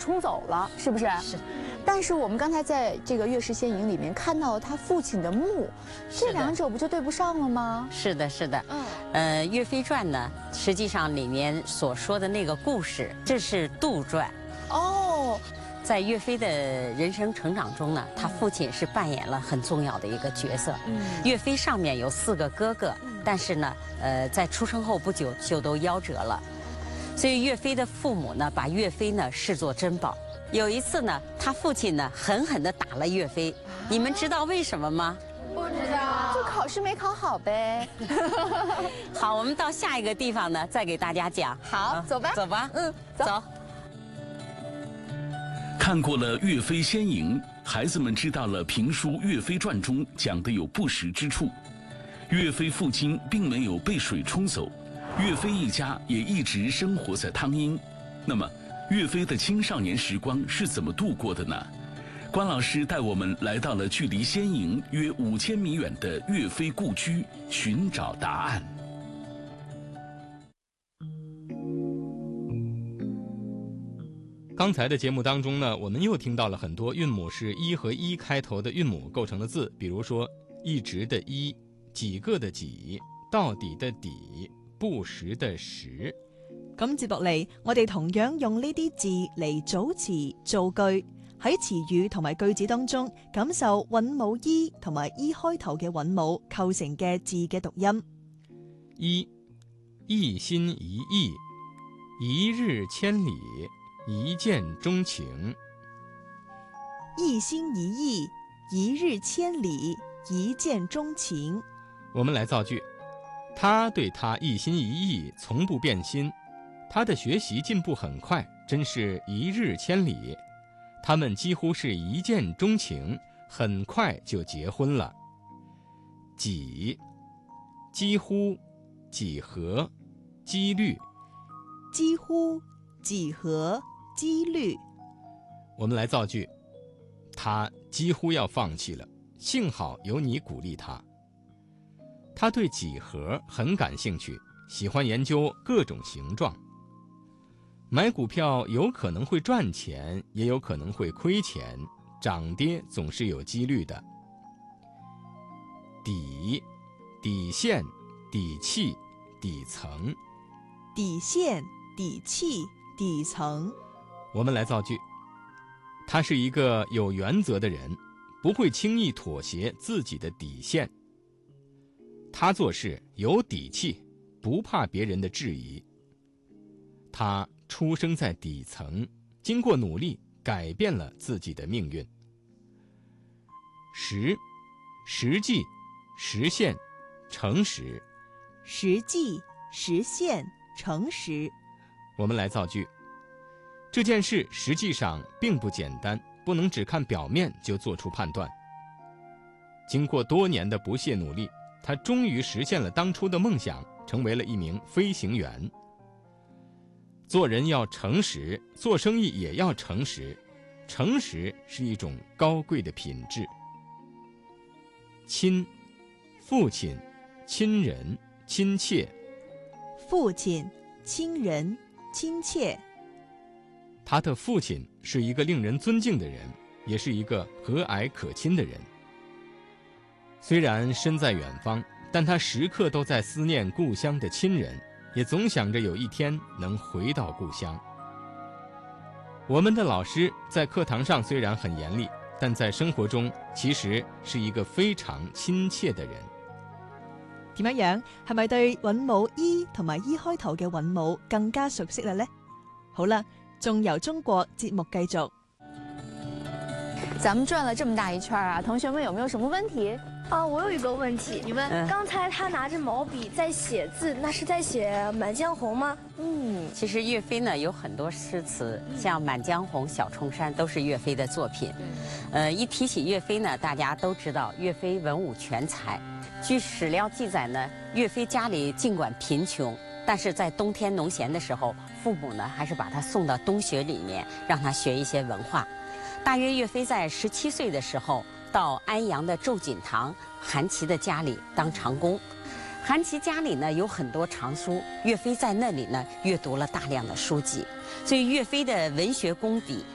冲走了，是不是？ 是。 但是我们刚才在这个《岳氏仙吟》里面看到他父亲的墓，这两者不就对不上了吗？ 是的，是的。《岳飞传》呢，实际上里面所说的那个故事，这是杜撰。 哦。 在岳飞的人生成长中呢，他父亲是扮演了很重要的一个角色。岳飞上面有4个哥哥，但是呢，在出生后不久就都夭折了，所以岳飞的父母呢，把岳飞呢视作珍宝。有一次呢，他父亲呢狠狠地打了岳飞，你们知道为什么吗？ 不知道，就考试没考好呗。 好，我们到下一个地方呢，再给大家讲。 好，走吧。 走吧。走。 看过了《岳飞仙吟》，孩子们知道了评书《岳飞传》中讲的有不实之处。岳飞父亲并没有被水冲走，岳飞一家也一直生活在汤阴。那么，岳飞的青少年时光是怎么度过的呢？关老师带我们来到了距离仙吟约5000米远的岳飞故居，寻找答案。 刚才的节目当中呢，我们又听到了很多韵母是一和一开头的韵母构成的字，比如说一直的一、幾個的幾、到底的底、不時的時。 咁接落嚟，我哋同樣用呢啲字嚟組詞造句，喺詞語同埋句子當中感受韻母一同埋一開頭嘅韻母構成嘅字嘅讀音。 一心一意，一日千里，一見鍾情。 一心一意，一日千里，一見鍾情。 我们来造句，他对他一心一意，从不变心。他的学习进步很快，真是一日千里。他们几乎是一见钟情，很快就结婚了。几，几乎，几何，几率。 几乎，几何，几率。 我们来造句，他几乎要放弃了，幸好有你鼓励他。他对几何很感兴趣，喜欢研究各种形状。买股票有可能会赚钱，也有可能会亏钱，涨跌总是有几率的。底，底线，底气，底层。 底线，底气，底层。 我们来造句，他是一个有原则的人，不会轻易妥协自己的底线。他做事有底气，不怕别人的质疑。他出生在底层，经过努力改变了自己的命运。实，实际，实现，诚实。 实际，实现，诚实。 我们来造句，这件事实际上并不简单，不能只看表面就做出判断。经过多年的不懈努力，他终于实现了当初的梦想，成为了一名飞行员。做人要诚实，做生意也要诚实，诚实是一种高贵的品质。亲，父亲，亲人，亲切。 父亲，亲人，亲切。 他的父亲是一个令人尊敬的人，也是一个和蔼可亲的人。虽然身在远方，但他时刻都在思念故乡的亲人，也总想着有一天能回到故乡。我们的老師在課堂上雖然很嚴厲，但在生活中其實是一個非常親切的人。 點樣？係咪對韻母 E 同埋 E 開頭嘅韻母更加熟悉了呢？好啦，仲由中國節目繼續。 咱们转了这么大一圈啊，同学们有没有什么问题？ 我有一个问题，你问，刚才他拿着毛笔在写字，那是在写《满江红》吗？ 其实岳飞呢有很多诗词，像《满江红》《小重山》都是岳飞的作品。一提起岳飞呢，大家都知道岳飞文武全才。据史料记载呢，岳飞家里尽管贫穷，但是在冬天农闲的时候，父母呢还是把他送到东学里面，让他学一些文化。大约岳飞在17岁的时候，到安阳的周锦堂韩琦的家里当长工。韩琦家里呢有很多藏书，岳飞在那里呢阅读了大量的书籍，所以岳飞的文学功底